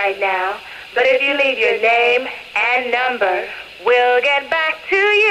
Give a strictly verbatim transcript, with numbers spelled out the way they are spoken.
right now, but if you leave your name and number, we'll get back to you.